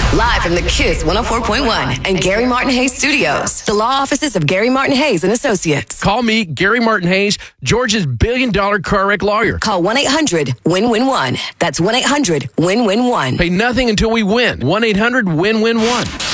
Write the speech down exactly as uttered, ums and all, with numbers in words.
Live from the Kiss one oh four point one and Gary Martin Hayes Studios. The law offices of Gary Martin Hayes and Associates. Call me, Gary Martin Hayes, Georgia's billion-dollar car wreck lawyer. Call one eight hundred win win one. That's one eight hundred win win one. Pay nothing until we win. one eight hundred win win one.